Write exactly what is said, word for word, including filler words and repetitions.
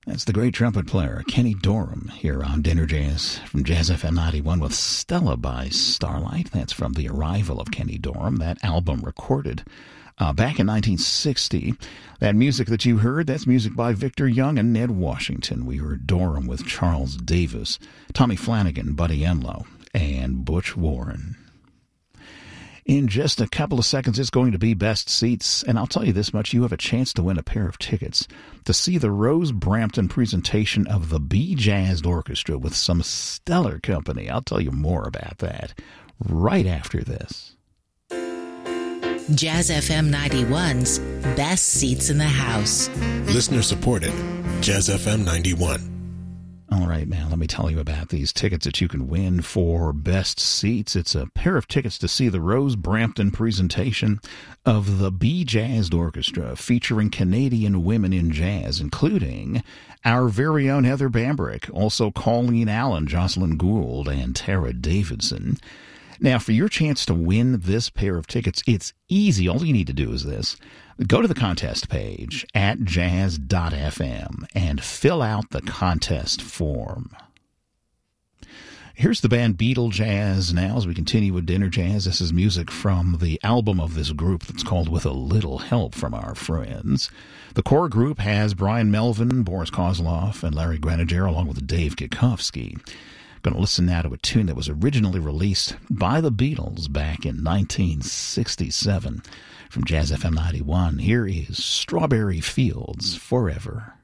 That's the great trumpet player, Kenny Dorham, here on Dinner Jazz from Jazz F M ninety-one with Stella by Starlight. That's from The Arrival of Kenny Dorham, that album recorded uh, back in nineteen sixty. That music that you heard, that's music by Victor Young and Ned Washington. We heard Dorham with Charles Davis, Tommy Flanagan, Buddy Enlow, and Butch Warren. In just a couple of seconds, it's going to be Best Seats, and I'll tell you this much, you have a chance to win a pair of tickets to see the Rose Brampton presentation of the Bee Jazzed Orchestra with some stellar company. I'll tell you more about that right after this. Jazz F M ninety-one's Best Seats in the House. Listener supported, Jazz F M ninety-one. All right, now let me tell you about these tickets that you can win for Best Seats. It's a pair of tickets to see the Rose Brampton presentation of the Bee Jazzed Orchestra featuring Canadian women in jazz, including our very own Heather Bambrick, also Colleen Allen, Jocelyn Gould, and Tara Davidson. Now, for your chance to win this pair of tickets, it's easy. All you need to do is this. Go to the contest page at jazz dot f m and fill out the contest form. Here's the band Beatle Jazz now as we continue with Dinner Jazz. This is music from the album of this group that's called With a Little Help from Our Friends. The core group has Brian Melvin, Boris Kozloff, and Larry Graniger, along with Dave Kikowski. Going to listen now to a tune that was originally released by the Beatles back in nineteen sixty-seven. From Jazz F M ninety-one, here is Strawberry Fields Forever.